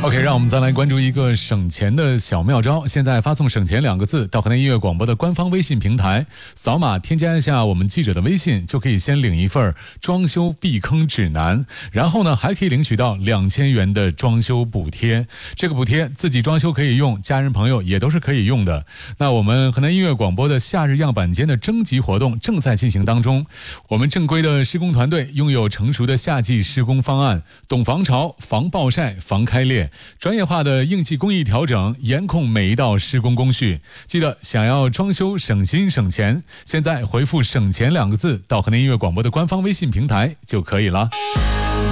OK， 让我们再来关注一个省钱的小妙招。现在发送"省钱"两个字到河南音乐广播的官方微信平台，扫码添加一下我们记者的微信，就可以先领一份装修避坑指南，然后呢还可以领取到2000元的装修补贴。这个补贴自己装修可以用，家人朋友也都是可以用的。那我们河南音乐广播的夏日样板间的征集活动正在进行当中，我们正规的施工团队拥有成熟的夏季施工方案，懂防潮、防暴晒、防开裂，专业化的应急工艺调整，严控每一道施工工序。记得想要装修省心省钱，现在回复"省钱"两个字到河南音乐广播的官方微信平台就可以了。